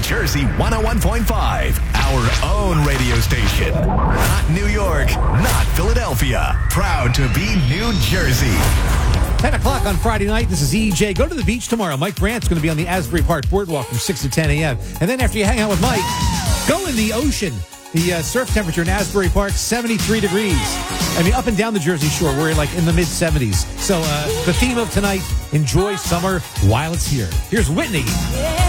Jersey 101.5, our own radio station. Not New York, not Philadelphia. Proud to be New Jersey. 10 o'clock on Friday night. This is EJ. Go to the beach tomorrow. Mike Brandt's going to be on the Asbury Park Boardwalk from 6 to 10 a.m. And then after you hang out with Mike, go in the ocean. The surf temperature in Asbury Park, 73 degrees. I mean, up and down the Jersey Shore, we're like in the mid-70s. So the theme of tonight, enjoy summer while it's here. Here's Whitney. Yeah.